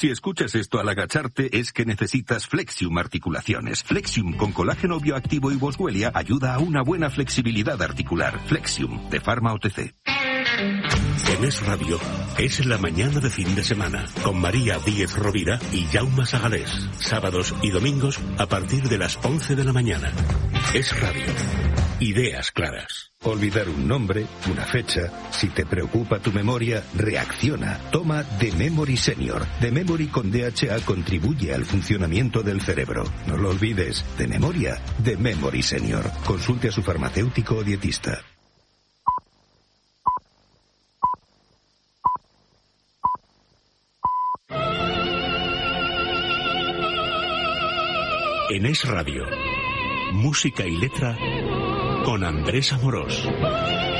Si escuchas esto al agacharte, es que necesitas Flexium Articulaciones. Flexium con colágeno bioactivo y boswellia ayuda a una buena flexibilidad articular. Flexium, de Pharma OTC. En Es Radio, es la mañana de fin de semana, con María Díez Rovira y Jaume Sagalés. Sábados y domingos a partir de las 11 de la mañana. Es Radio. Ideas claras. Olvidar un nombre, una fecha. Si te preocupa tu memoria, reacciona. Toma The Memory Senior. The Memory con DHA contribuye al funcionamiento del cerebro. No lo olvides. De memoria, The Memory Senior. Consulte a su farmacéutico o dietista. En Es Radio, música y letra con Andrés Amorós.